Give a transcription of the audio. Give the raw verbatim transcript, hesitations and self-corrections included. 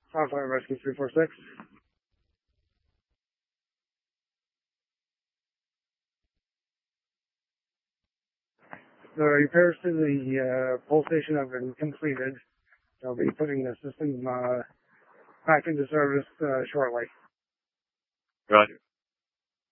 Fire Rescue three four six. The repairs to the uh, pole station have been completed. They'll be putting the system uh, back into service uh, shortly. Roger.